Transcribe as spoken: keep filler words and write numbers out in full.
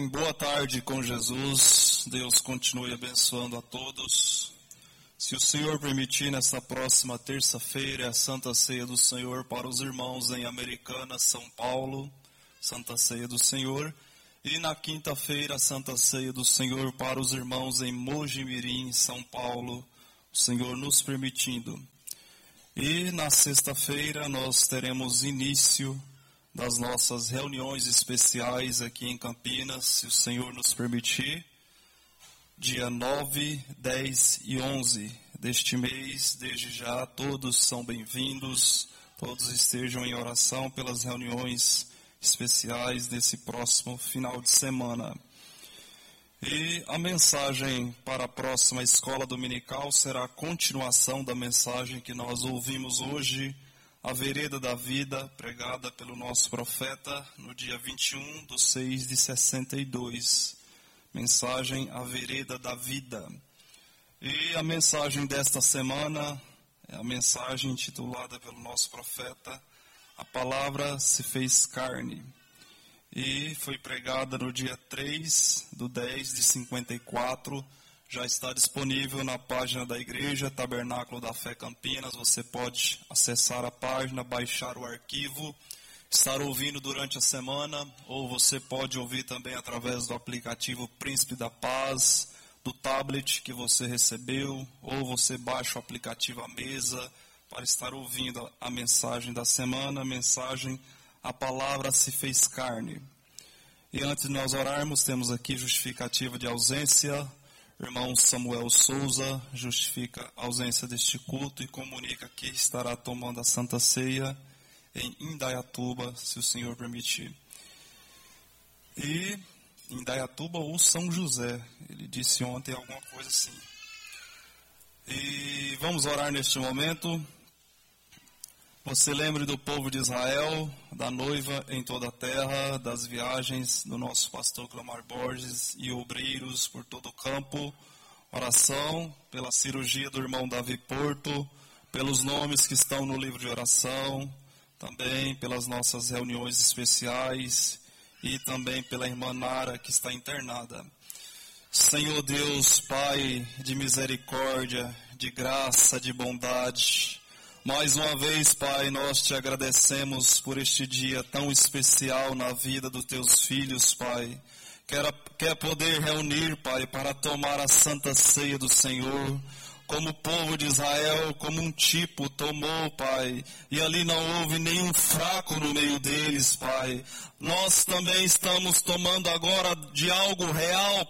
Amém. Boa tarde com Jesus. Deus continue abençoando a todos. Se o Senhor permitir, nesta próxima terça-feira, é a Santa Ceia do Senhor para os irmãos em Americana, São Paulo, Santa Ceia do Senhor. E na quinta-feira, a Santa Ceia do Senhor para os irmãos em Mojimirim, São Paulo, o Senhor nos permitindo. E na sexta-feira, nós teremos início das nossas reuniões especiais aqui em Campinas, se o Senhor nos permitir, dia nove, dez e onze deste mês. Desde já, todos são bem-vindos, todos estejam em oração pelas reuniões especiais desse próximo final de semana. E a mensagem para a próxima escola dominical será a continuação da mensagem que nós ouvimos hoje, A Vereda da Vida, pregada pelo nosso profeta no dia vinte e um de seis de sessenta e dois. Mensagem A Vereda da Vida. E a mensagem desta semana é a mensagem intitulada pelo nosso profeta, A Palavra se fez carne. E foi pregada no dia três de dez de cinquenta e quatro. Já está disponível na página da Igreja Tabernáculo da Fé Campinas. Você pode acessar a página, baixar o arquivo, estar ouvindo durante a semana, ou você pode ouvir também através do aplicativo Príncipe da Paz, do tablet que você recebeu, ou você baixa o aplicativo à mesa para estar ouvindo a mensagem da semana, a mensagem A Palavra se fez carne. E antes de nós orarmos, temos aqui justificativa de ausência. Irmão Samuel Souza justifica a ausência deste culto e comunica que estará tomando a Santa Ceia em Indaiatuba, se o Senhor permitir. E Indaiatuba ou São José, ele disse ontem alguma coisa assim. E vamos orar neste momento. Você lembre do povo de Israel, da noiva em toda a terra, das viagens do nosso pastor Clamar Borges e obreiros por todo o campo. Oração pela cirurgia do irmão Davi Porto, pelos nomes que estão no livro de oração, também pelas nossas reuniões especiais e também pela irmã Nara que está internada. Senhor Deus, Pai de misericórdia, de graça, de bondade, mais uma vez, Pai, nós te agradecemos por este dia tão especial na vida dos teus filhos, Pai. Quer, quer poder reunir, Pai, para tomar a Santa Ceia do Senhor, como o povo de Israel, como um tipo tomou, Pai, e ali não houve nenhum fraco no meio deles, Pai. Nós também estamos tomando agora de algo real,